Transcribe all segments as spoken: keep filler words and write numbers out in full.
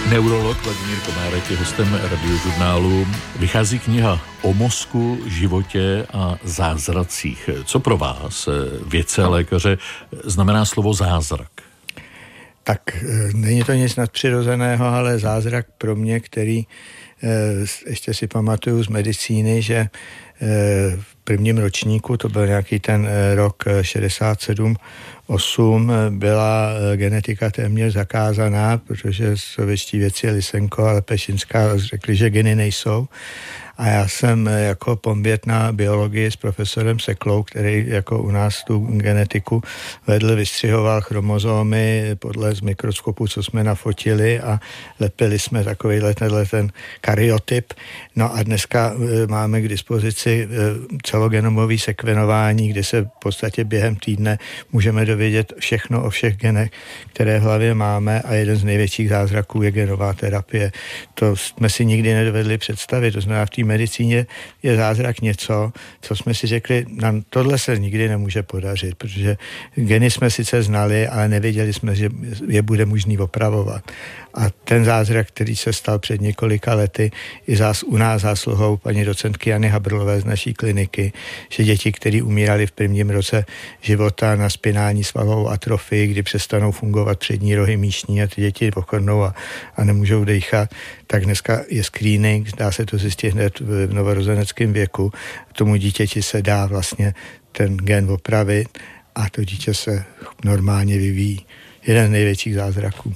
Neurolog Vladimír Komárek je hostem Radiožurnálu. Vychází kniha o mozku, životě a zázracích. Co pro vás, vědce a lékaře, znamená slovo zázrak? Tak není to nic nadpřirozeného, ale zázrak pro mě, který ještě si pamatuju z medicíny, že v prvním ročníku, to byl nějaký ten rok šedesát sedm osm, byla genetika téměř zakázaná, protože sovětští vědci Lysenko a Lepešínská řekli, že geny nejsou. A já jsem jako pomět na biologii s profesorem Seklou, který jako u nás tu genetiku vedl, vystřihoval chromozomy podle z mikroskopu, co jsme nafotili, a lepili jsme takovýhle tenhle ten karyotyp. No a dneska máme k dispozici celogenomový sekvenování, kde se v podstatě během týdne můžeme dovědět všechno o všech genech, které v hlavě máme, a jeden z největších zázraků je genová terapie. To jsme si nikdy nedovedli představit, to znamená v té medicíně je zázrak něco, co jsme si řekli, nám tohle se nikdy nemůže podařit, protože geny jsme sice znali, ale nevěděli jsme, že je bude možný opravovat. A ten zázrak, který se stal před několika lety, i zás u nás zásluhou paní docentky Jany Habrlové z naší kliniky, že děti, které umírali v prvním roce života na spinální svalovou atrofii, kdy přestanou fungovat přední rohy míšní a ty děti pochodnou a, a nemůžou dýchat, tak dneska je screening, dá se to zjistit hned v novorozeneckém věku. Tomu dítěti se dá vlastně ten gen opravit a to dítě se normálně vyvíjí. Jeden z největších zázraků.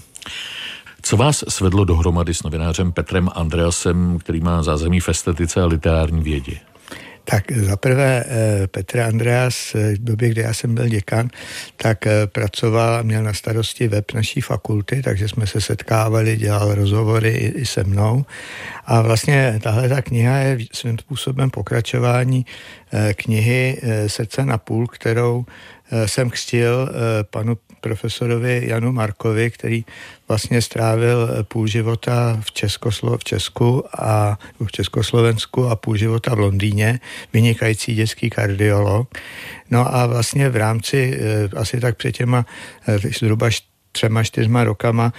Co vás svedlo dohromady s novinářem Petrem Andreasem, který má zázemí v estetice a literární vědě? Tak zaprvé Petr Andreas v době, kdy já jsem byl děkan, tak pracoval a měl na starosti web naší fakulty, takže jsme se setkávali, dělal rozhovory i, i se mnou. A vlastně tahle ta kniha je svým způsobem pokračování knihy Srdce na půl, kterou jsem křtil panu profesorovi Janu Markovi, který vlastně strávil půl života v, Českoslo- v Česku a v Československu a půl života v Londýně, vynikající dětský kardiolog. No a vlastně v rámci asi tak před těma zhruba třema, čtyřma rokama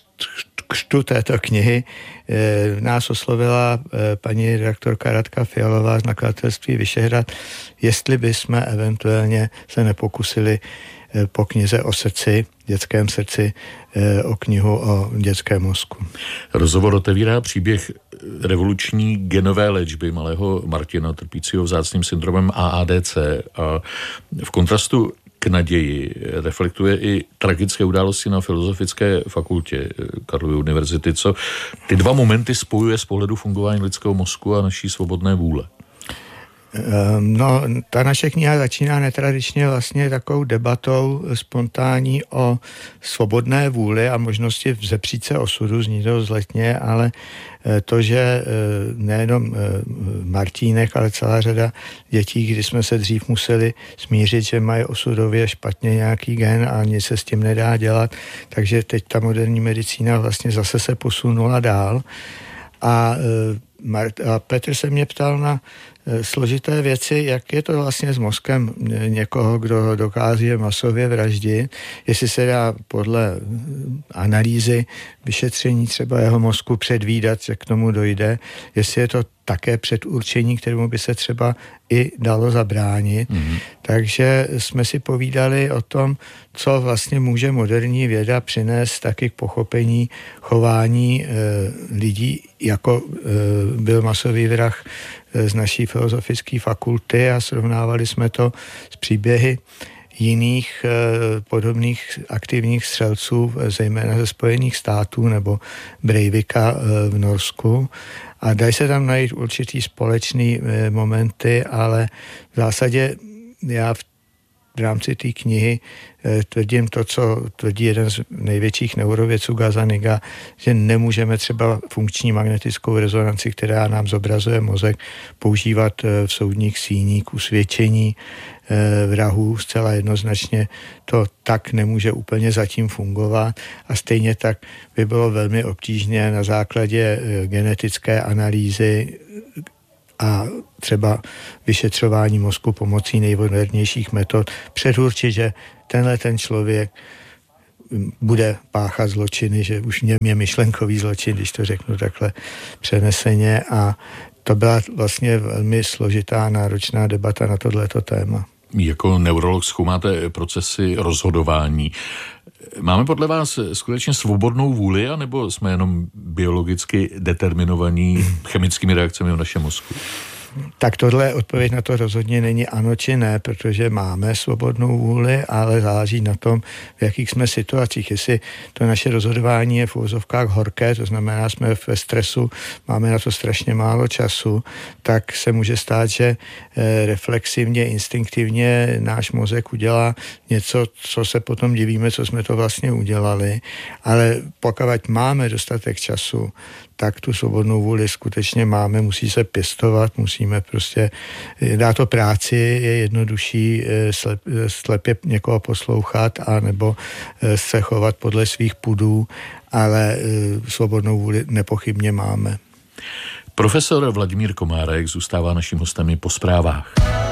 křtu této knihy nás oslovila paní redaktorka Radka Fialová z nakladatelství Vyšehrad, jestli bychom eventuálně se nepokusili po knize o srdci, dětském srdci, o knihu o dětském mozku. Rozhovor otevírá příběh revoluční genové léčby malého Martina, trpícího vzácným syndromem A A D C, a v kontrastu k naději reflektuje i tragické události na Filozofické fakultě Karlovy univerzity. Co ty dva momenty spojuje z pohledu fungování lidského mozku a naší svobodné vůle? No, ta naše kniha začíná netradičně vlastně takovou debatou spontánní o svobodné vůli a možnosti vzepřít se osudu, zní to vzletně, ale to, že nejenom Martínek, ale celá řada dětí, kdy jsme se dřív museli smířit, že mají osudově špatně nějaký gen a nic se s tím nedá dělat, takže teď ta moderní medicína vlastně zase se posunula dál. A, a Petr se mě ptal na složité věci, jak je to vlastně s mozkem někoho, kdo dokáže masově vraždit, jestli se dá podle analýzy vyšetření třeba jeho mozku předvídat, že k tomu dojde, jestli je to také předurčení, kterému by se třeba i dalo zabránit. Mm-hmm. Takže jsme si povídali o tom, co vlastně může moderní věda přinést taky k pochopení chování e, lidí, jako e, byl masový vrah e, z naší filozofické fakulty, a srovnávali jsme to s příběhy jiných e, podobných aktivních střelců, zejména ze Spojených států nebo Breivika e, v Norsku. A dají se tam najít určitý společný e, momenty, ale v zásadě já v, v rámci té knihy e, tvrdím to, co tvrdí jeden z největších neurovědců Gazzaniga, že nemůžeme třeba funkční magnetickou rezonanci, která nám zobrazuje mozek, používat e, v soudních síních k usvědčení e, vrahů. Zcela jednoznačně to tak nemůže úplně zatím fungovat, a stejně tak by bylo velmi obtížné na základě e, genetické analýzy a třeba vyšetřování mozku pomocí nejmodernějších metod předurčit, že tenhle ten člověk bude páchat zločiny, že už v něm je myšlenkový zločin, když to řeknu takhle přeneseně, a to byla vlastně velmi složitá, náročná debata na tohleto téma. Jako neurolog zkoumáte procesy rozhodování. Máme podle vás skutečně svobodnou vůli, anebo jsme jenom biologicky determinovaní chemickými reakcemi v našem mozku? Tak tohle odpověď na to rozhodně není ano či ne, protože máme svobodnou vůli, ale záleží na tom, v jakých jsme situacích. Jestli to naše rozhodování je v uvozovkách horké, to znamená, jsme ve stresu, máme na to strašně málo času, tak se může stát, že reflexivně, instinktivně náš mozek udělá něco, co se potom divíme, co jsme to vlastně udělali. Ale pokud máme dostatek času, tak tu svobodnou vůli skutečně máme, musí se pěstovat, musíme prostě, dá to práci, je jednodušší slep, slepě někoho poslouchat a nebo se chovat podle svých pudů, ale svobodnou vůli nepochybně máme. Profesor Vladimír Komárek zůstává naším hostem i po zprávách.